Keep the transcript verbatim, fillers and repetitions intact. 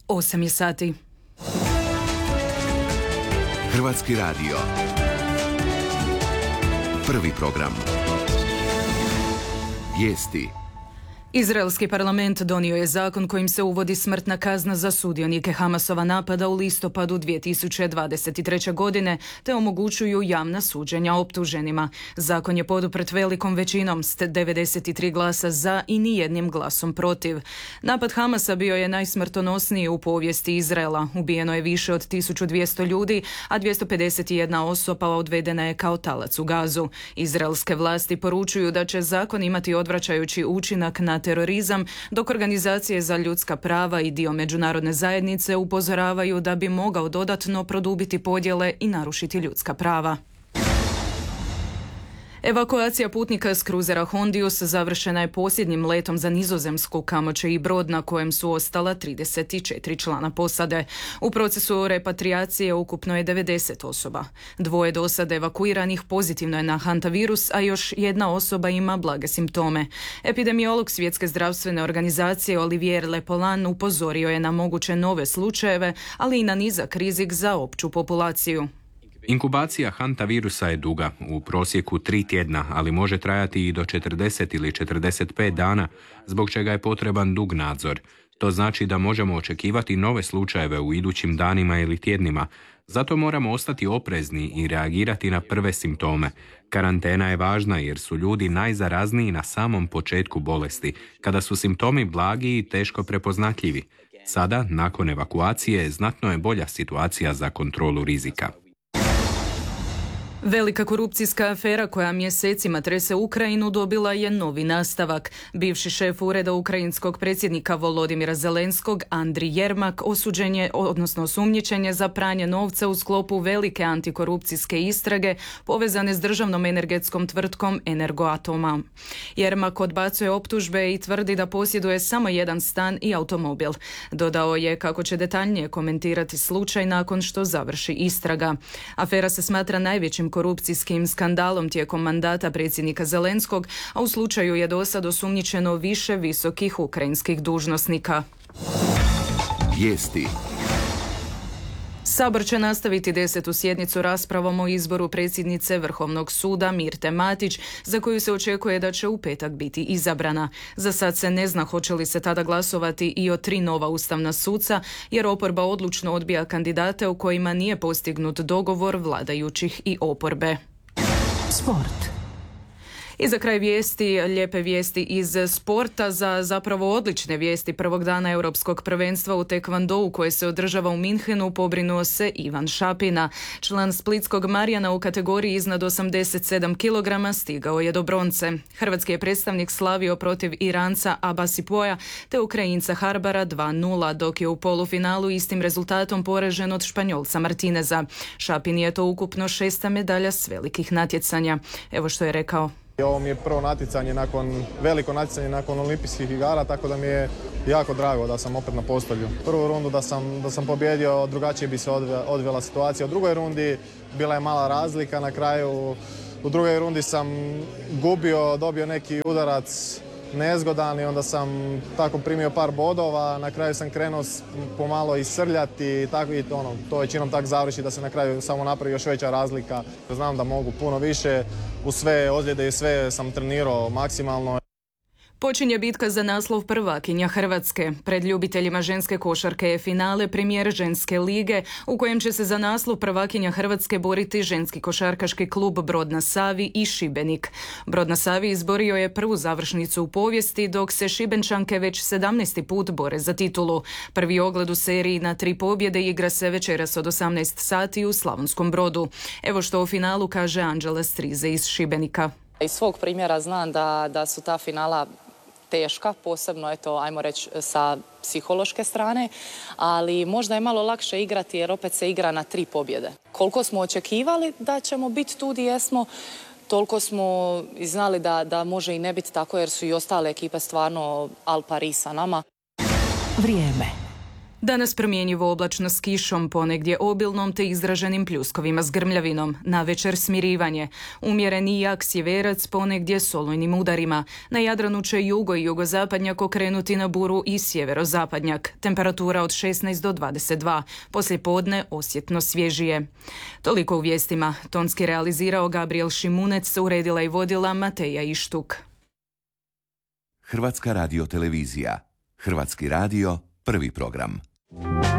osam je sati. Hrvatski radio. Prvi program. Vijesti. Izraelski parlament donio je zakon kojim se uvodi smrtna kazna za sudionike Hamasova napada u listopadu dvije tisuće dvadeset treće. godine te omogućuju javna suđenja optuženima. Zakon je poduprt velikom većinom s devedeset tri glasa za i nijednim glasom protiv. Napad Hamasa bio je najsmrtonosniji u povijesti Izraela. Ubijeno je više od tisuću dvjesto ljudi, a dvjesto pedeset jedna osoba odvedena je kao talac u Gazu. Izraelske vlasti poručuju da će zakon imati odvraćajući učinak na terorizam, dok organizacije za ljudska prava i dio međunarodne zajednice upozoravaju da bi mogao dodatno produbiti podjele i narušiti ljudska prava. Evakuacija putnika s kruzera Hondius završena je posljednjim letom za Nizozemsku, kamo će i brod na kojem su ostala trideset četiri člana posade. U procesu repatriacije ukupno je devedeset osoba. Dvoje do sad evakuiranih pozitivno je na hantavirus, a još jedna osoba ima blage simptome. Epidemiolog Svjetske zdravstvene organizacije Olivier Lepolan upozorio je na moguće nove slučajeve, ali i na nizak rizik za opću populaciju. Inkubacija hantavirusa je duga, u prosjeku tri tjedna, ali može trajati i do četrdeset ili četrdeset pet dana, zbog čega je potreban dug nadzor. To znači da možemo očekivati nove slučajeve u idućim danima ili tjednima. Zato moramo ostati oprezni i reagirati na prve simptome. Karantena je važna jer su ljudi najzarazniji na samom početku bolesti, kada su simptomi blagi i teško prepoznatljivi. Sada, nakon evakuacije, znatno je bolja situacija za kontrolu rizika. Velika korupcijska afera koja mjesecima trese Ukrajinu dobila je novi nastavak. Bivši šef ureda ukrajinskog predsjednika Volodimira Zelenskog, Andrij Jermak, osuđen je, odnosno osumnjičen je za pranje novca u sklopu velike antikorupcijske istrage povezane s državnom energetskom tvrtkom Energoatoma. Jermak odbacuje optužbe i tvrdi da posjeduje samo jedan stan i automobil. Dodao je kako će detaljnije komentirati slučaj nakon što završi istraga. Afera se smatra najvećim korupcijskim skandalom tijekom mandata predsjednika Zelenskog, a u slučaju je do sad osumnjičeno više visokih ukrajinskih dužnosnika. Vijesti. Sabor će nastaviti desetu sjednicu raspravom o izboru predsjednice Vrhovnog suda Mirte Matić, za koju se očekuje da će u petak biti izabrana. Za sad se ne zna hoće li se tada glasovati i o tri nova ustavna suca, jer oporba odlučno odbija kandidate o kojima nije postignut dogovor vladajućih i oporbe. Sport. I za kraj vijesti, lijepe vijesti iz sporta za zapravo odlične vijesti prvog dana Europskog prvenstva u tekvandou koje se održava u Minhenu pobrinuo se Ivan Šapina. Član splitskog Marjana u kategoriji iznad osamdeset sedam kilograma stigao je do bronce. Hrvatski je predstavnik slavio protiv Iranca Abasipoja te Ukrajinca Harbara dva nula, dok je u polufinalu istim rezultatom poražen od Španjolca Martineza. Šapin je to ukupno šesta medalja s velikih natjecanja. Evo što je rekao. Ovo mi je prvo natjecanje nakon, veliko natjecanje nakon olimpijskih igara, tako da mi je jako drago da sam opet na postolju. Prvu rundu da sam, da sam pobjedio, drugačije bi se odvela situacija. U drugoj rundi bila je mala razlika, na kraju u drugoj rundi sam gubio, dobio neki udarac nezgodan i onda sam tako primio par bodova, na kraju sam krenuo pomalo isrljati i tako i ono, to većinom tako završi da se na kraju samo napravi još veća razlika. Znam da mogu puno više, u sve ozljede i sve sam trenirao maksimalno. Počinje bitka za naslov prvakinja Hrvatske. Pred ljubiteljima ženske košarke je finale premijer ženske lige u kojem će se za naslov prvakinja Hrvatske boriti ženski košarkaški klub Brod na Savi i Šibenik. Brod na Savi izborio je prvu završnicu u povijesti, dok se Šibenčanke već sedamnaesti put bore za titulu. Prvi ogled u seriji na tri pobjede igra se večeras od osamnaest sati u Slavonskom Brodu. Evo što o finalu kaže Anđela Strize iz Šibenika. Iz svog primjera znam da, da su ta finala teška, posebno, eto, ajmo reći, sa psihološke strane, ali možda je malo lakše igrati jer opet se igra na tri pobjede. Koliko smo očekivali da ćemo biti tu gdje jesmo, toliko smo i znali da, da može i ne biti tako jer su i ostale ekipe stvarno al pari sa nama. Vrijeme. Danas promjenjivo oblačno s kišom, ponegdje obilnom te izraženim pljuskovima s grmljavinom. Navečer smirivanje. Umjereni jak sjeverac, ponegdje s olujnim udarima. Na Jadranu će jugo i jugozapadnjak okrenuti na buru i sjeverozapadnjak. Temperatura od šesnaest do dvadeset dva. Poslije podne osjetno svježije. Toliko u vijestima. Tonski realizirao Gabriel Šimunec, uredila i vodila Mateja Ištuk. Hrvatska radiotelevizija. Hrvatski radio, prvi program.